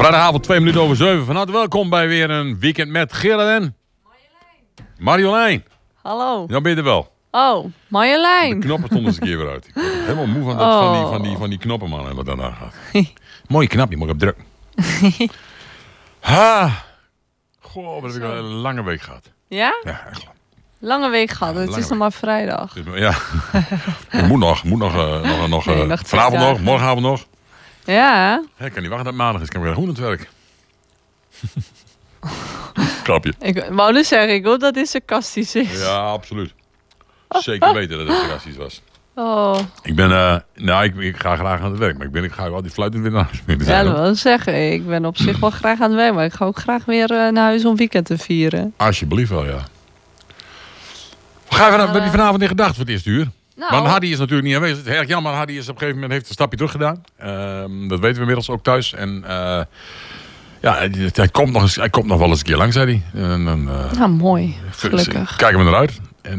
Vrijdagavond 2 minuten over 7. Van harte welkom bij weer een weekend met Gerard en Marjolein. Hallo. Dan ben je er wel. Oh, Marjolein. De knoppen stonden eens een keer weer uit. Ik word helemaal moe van die knoppen, man. En wat daarna gaat. Mooie knap, die mag ik op druk. Goh, wat heb ik een lange week gehad. Ja? Ja, echt. Lange week gehad. Het is nog maar vrijdag. Ja. Ik moet nog vanavond nog, morgenavond nog. Ja. Ik kan niet wachten dat het maandag is. Ik kan weer goed aan het werk. Krapje. Ik wou dus zeggen, ik hoop dat dit sarcastisch is. Ja, absoluut. Zeker weten dat het sarcastisch was. Oh. Ik ga graag aan het werk, maar ik ga altijd fluitend weer naar huis. Ja, dat wil ik zeggen. Ik ben op zich wel graag aan het werk, maar ik ga ook graag weer naar huis om weekend te vieren. Alsjeblieft wel, ja. Wat heb je vanavond in gedacht voor het eerste uur? Nou, Want Hardy is natuurlijk niet aanwezig. Het is erg jammer. Hardy is op een gegeven moment heeft een stapje terug gedaan. Dat weten we inmiddels ook thuis. En hij komt nog wel eens een keer lang, zei hij. ja, mooi. Gelukkig. Kijken we eruit. En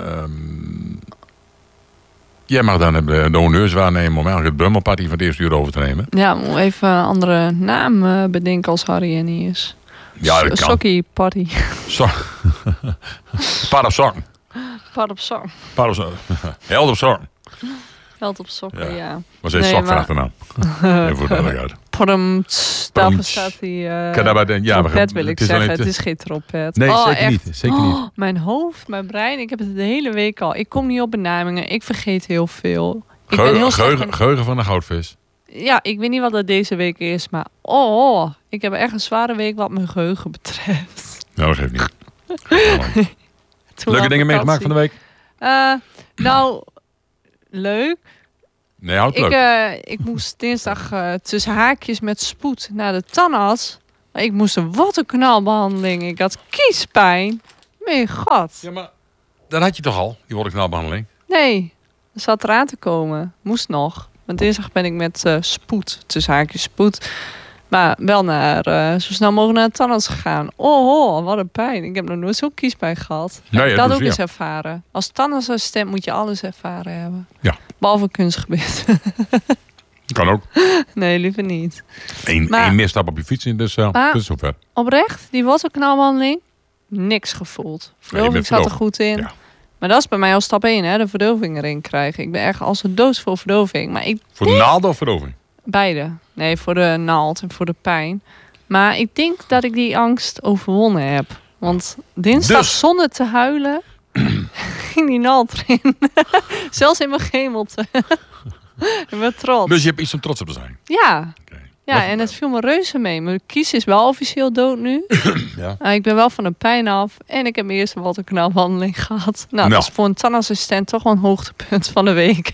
jij mag dan de honneurs waarnemen om eigenlijk het Brummelparty van het eerste uur over te nemen. Ja, moet even een andere naam bedenken als Harry er niet is. Ja, dat kan. Sokkie Party. Paar op sokken. Part op sok. Held op sokken. Held op sokken, ja. Was een sok van achternaam. Even voor de duidelijkheid. Daarvoor staat die trompet, wil ik zeggen. Het is geen trompet. Nee, zeker niet. Zeker niet. Mijn hoofd, mijn brein, ik heb het de hele week al. Ik kom niet op benamingen. Ik vergeet heel veel. Geheugen van een goudvis. Ja, ik weet niet wat dat deze week is, maar ik heb echt een zware week wat mijn geheugen betreft. Nou, dat geeft niet. Leuke dingen meegemaakt van de week? Nou, leuk. Nee, houd leuk. Ik moest dinsdag tussen haakjes met spoed naar de tandarts. Maar ik moest een wortelkanaalbehandeling. Ik had kiespijn. Mijn god. Ja, maar dat had je toch al, die wortelkanaalbehandeling? Nee, dat zat eraan te komen. Moest nog. Want dinsdag ben ik met spoed, tussen haakjes spoed. Maar wel naar zo snel mogelijk naar de tandarts gegaan. Oh, wat een pijn. Ik heb nog nooit zo'n kiespijn gehad. Nee, ik dat ook eens ervaren. Als tandartsassistent moet je alles ervaren hebben. Ja. Behalve kunstgebied. Kan ook. Nee, liever niet. Eén misstap op je fiets, dus dat is zover. Oprecht, die wortelkanaalbehandeling, niks gevoeld. Verdoving zat er goed in. Ja. Maar dat is bij mij al stap 1, hè, de verdoving erin krijgen. Ik ben echt als een doos voor verdoving. Maar voor de naald of verdoving? Beide. Nee, voor de naald en voor de pijn. Maar ik denk dat ik die angst overwonnen heb. Want dinsdag zonder te huilen ging die naald erin. Zelfs in mijn gemelte. Ik ben trots. Dus je hebt iets om trots op te zijn? Ja. Okay. Ja, en het viel me reuze mee. Mijn kies is wel officieel dood nu. Ja. Ik ben wel van de pijn af. En ik heb mijn eerste wortelkanaalbehandeling gehad. Nou, dat is voor een tandartsassistent toch wel een hoogtepunt van de week.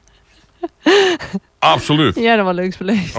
Absoluut. Ja, dat was leuks beleefd.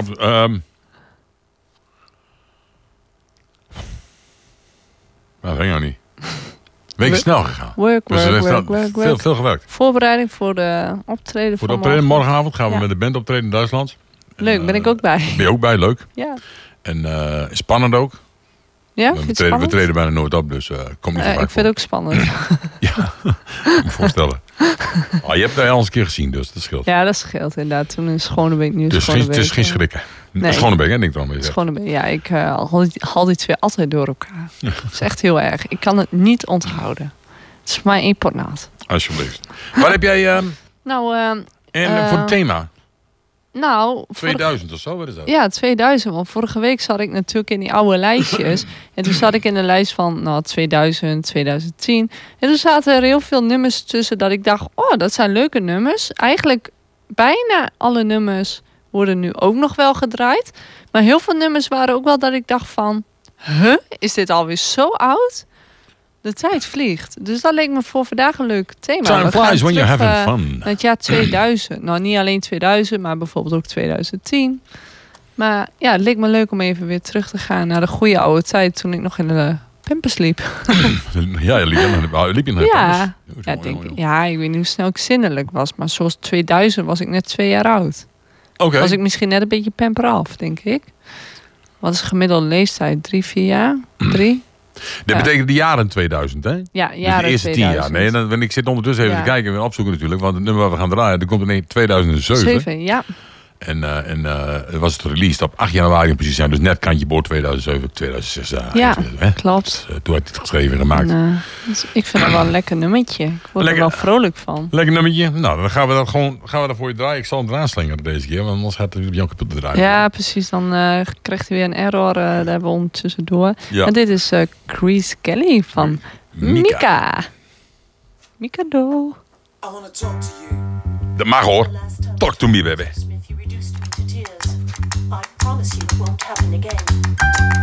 Dat weet ik nog niet. Week is snel gegaan. Work. Veel gewerkt. Voorbereiding voor de optreden voor de optreden morgenavond gaan we met de band optreden in Duitsland. Leuk, ben ik ook bij. Ben je ook bij, leuk. Ja. En spannend ook. Ja, we treden bijna nooit op, dus kom niet zo vaak. Ik vind het ook spannend. Ja, ik me voorstellen. Je hebt daar al eens een keer gezien, dus dat scheelt. Ja, dat scheelt inderdaad. Toen in Schonebeek, nu dus het is geen schrikken. Nee. Schonebeek, hè, denk ik dan. Schonebeek, ja, ik haal die twee altijd door elkaar. Dat is echt heel erg. Ik kan het niet onthouden. Het is voor mij één potnaad. Alsjeblieft. Waar heb jij... en voor het thema? Nou, 2000 of zo, wat is dat? Ja, 2000. Want vorige week zat ik natuurlijk in die oude lijstjes. En toen zat ik in de lijst van 2000, 2010. En toen zaten er heel veel nummers tussen dat ik dacht, dat zijn leuke nummers. Eigenlijk bijna alle nummers worden nu ook nog wel gedraaid. Maar heel veel nummers waren ook wel dat ik dacht van, is dit alweer zo oud? De tijd vliegt. Dus dat leek me voor vandaag een leuk thema. Time flies when you're having fun. Het jaar 2000. Nou, niet alleen 2000, maar bijvoorbeeld ook 2010. Maar ja, het leek me leuk om even weer terug te gaan naar de goede oude tijd toen ik nog in de Pampers liep. Ja, je liep in de Pampers. Ja, ik weet niet hoe snel ik zinnelijk was. Maar zoals 2000 was ik net 2 jaar oud. Okay. Was ik misschien net een beetje pamper af, denk ik. Wat is de gemiddelde leeftijd? 3, 4 jaar? 3? Dat betekent de jaren 2000, hè? Ja, jaren dus de eerste 10 jaar. Nee, ik zit ondertussen even te kijken en opzoeken natuurlijk. Want het nummer waar we gaan draaien, dat komt in 2007. 7, ja. En het was het released op 8 januari precies zijn. Dus net kantje boord 2007, 2006. Ja, hè? klopt. Dus, toen had hij het geschreven en gemaakt. Dus ik vind het wel een lekker nummertje. Ik word er wel vrolijk van. Lekker nummertje. Nou, dan gaan we dat voor je draaien. Ik zal hem eraan slingeren deze keer. Want anders gaat het Jan kapot draaien. Ja, precies. Dan krijgt hij weer een error. Daar hebben we ondertussen door. Ja. En dit is Grace Kelly van Mika. Mikado. Dat mag hoor. Talk to me, baby. I promise you it won't happen again.